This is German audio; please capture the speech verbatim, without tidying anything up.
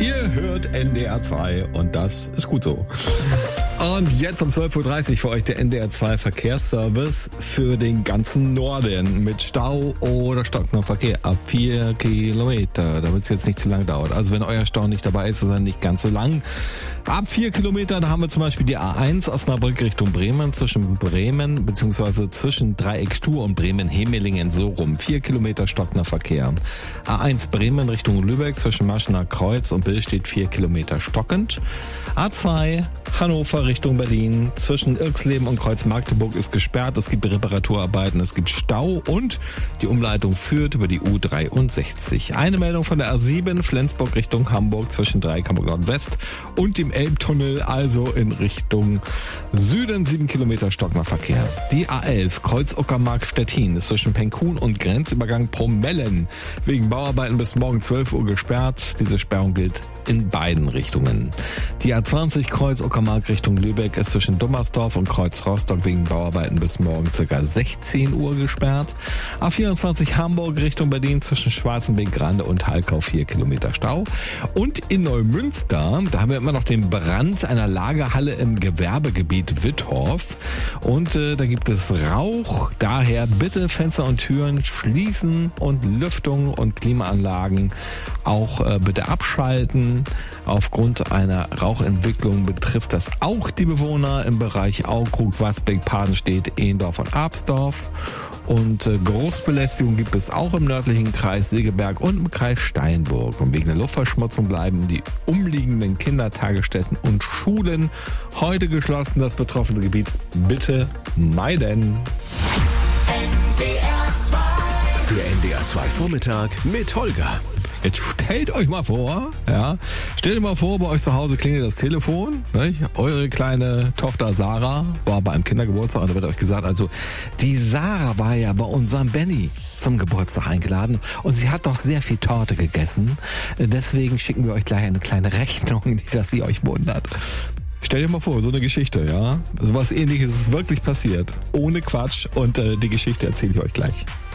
Ihr hört N D R zwei und das ist gut so. Und jetzt um zwölf Uhr dreißig für euch der N D R zwei Verkehrsservice für den ganzen Norden mit Stau oder stockendem Verkehr ab vier Kilometer, damit es jetzt nicht zu lang dauert. Also wenn euer Stau nicht dabei ist, ist er nicht ganz so lang. Ab vier Kilometer, da haben wir zum Beispiel die A eins Osnabrück Richtung Bremen, zwischen Bremen bzw. zwischen Dreieck Stur und Bremen-Hemelingen so rum. Vier Kilometer stockender Verkehr. A eins Bremen Richtung Lübeck zwischen Maschener Kreuz und Billstedt vier Kilometer stockend. A zwei Hannover Richtung Berlin zwischen Irxleben und Kreuz-Magdeburg ist gesperrt. Es gibt Reparaturarbeiten, es gibt Stau und die Umleitung führt über die U dreiundsechzig. Eine Meldung von der A sieben Flensburg Richtung Hamburg zwischen Dreieck Hamburg Nordwest und dem Elbtunnel, also in Richtung Süden, sieben Kilometer stockender Verkehr. Die A elf Kreuz-Uckermark Stettin ist zwischen Penkun und Grenzübergang Pomellen wegen Bauarbeiten bis morgen zwölf Uhr gesperrt. Diese Sperrung gilt in beiden Richtungen. Die A zwanzig Kreuz-Uckermark Richtung Lübeck ist zwischen Dummersdorf und Kreuz Rostock wegen Bauarbeiten bis morgen ca. sechzehn Uhr gesperrt. A vierundzwanzig Hamburg Richtung Berlin zwischen Schwarzenbeek, Grande und Halkau vier Kilometer Stau. Und in Neumünster, da haben wir immer noch den Brand einer Lagerhalle im Gewerbegebiet Wittorf. Und äh, da gibt es Rauch. Daher bitte Fenster und Türen schließen und Lüftung und Klimaanlagen auch äh, bitte abschalten. Aufgrund einer Rauchentwicklung betrifft das auch die Bewohner im Bereich Aukrug, Wasbeck, Padenstedt, Ehendorf und Absdorf. Und äh, Großbelästigung gibt es auch im nördlichen Kreis Segeberg und im Kreis Steinburg. Und wegen der Luftverschmutzung bleiben die umliegenden Kindertagesstätten und Schulen heute geschlossen. Das betroffene Gebiet bitte meiden. N D R zwei. Der N D R zwei Vormittag mit Holger. Jetzt stellt euch mal vor, ja, stellt euch mal vor, bei euch zu Hause klingelt das Telefon, nicht? Eure kleine Tochter Sarah war bei einem Kindergeburtstag und da wird euch gesagt, also die Sarah war ja bei unserem Benny zum Geburtstag eingeladen und sie hat doch sehr viel Torte gegessen, deswegen schicken wir euch gleich eine kleine Rechnung, nicht, dass sie euch wundert. Stellt euch mal vor, so eine Geschichte, ja, sowas Ähnliches ist wirklich passiert, ohne Quatsch und äh, die Geschichte erzähle ich euch gleich.